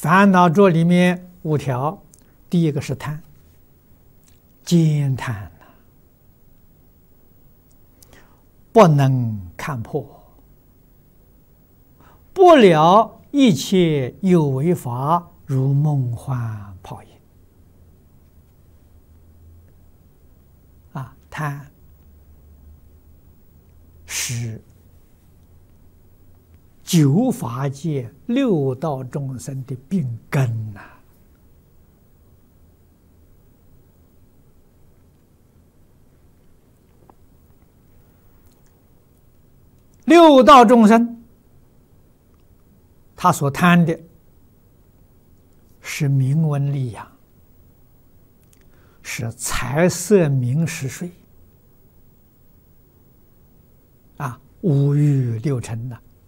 烦恼这里面5条，第一个是贪，坚贪呐，不能看破，不了一切有为法，如梦幻泡影。贪是9法界6道众生的病根呐。6道众生，他所贪的是名闻利养，是财色名食睡，5欲6尘呐，